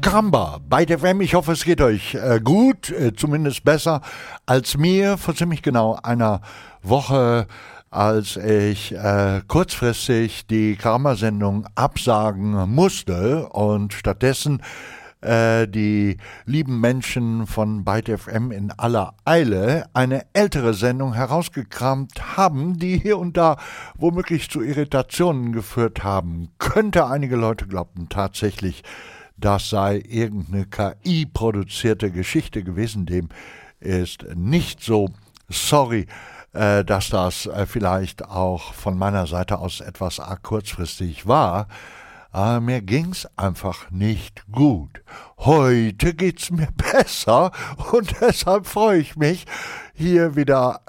Caramba bei der WM. Ich hoffe, es geht euch gut, zumindest besser als mir. Vor ziemlich genau einer Woche, als ich kurzfristig die Caramba-Sendung absagen musste und stattdessen die lieben Menschen von Byte FM in aller Eile eine ältere Sendung herausgekramt haben, die hier und da womöglich zu Irritationen geführt haben könnte. Einige Leute glaubten tatsächlich, das sei irgendeine KI-produzierte Geschichte gewesen. Dem ist nicht so. Sorry, dass das vielleicht auch von meiner Seite aus etwas arg kurzfristig war. Aber mir ging's einfach nicht gut. Heute geht's mir besser und deshalb freue ich mich, hier wieder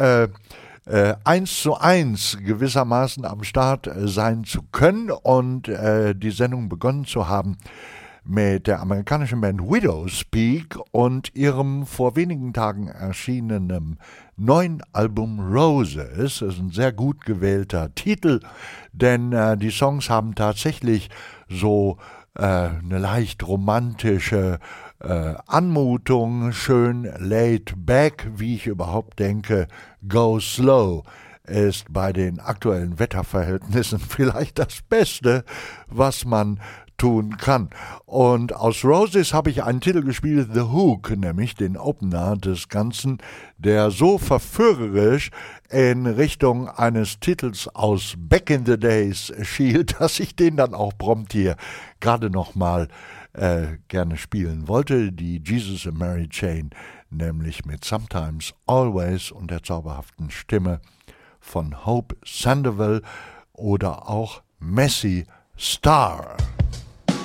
1:1 gewissermaßen am Start sein zu können und die Sendung begonnen zu haben mit der amerikanischen Band Widowspeak und ihrem vor wenigen Tagen erschienenen neuen Album Roses. Das ist ein sehr gut gewählter Titel, denn die Songs haben tatsächlich so eine leicht romantische Anmutung, schön laid back, wie ich überhaupt denke. Go Slow ist bei den aktuellen Wetterverhältnissen vielleicht das Beste, was man tun kann. Und aus Roses habe ich einen Titel gespielt, The Hook, nämlich den Opener des Ganzen, der so verführerisch in Richtung eines Titels aus Back in the Days schielt, dass ich den dann auch prompt hier gerade nochmal gerne spielen wollte. Die Jesus and Mary Chain, nämlich mit Sometimes Always und der zauberhaften Stimme von Hope Sandoval oder auch Messi Star.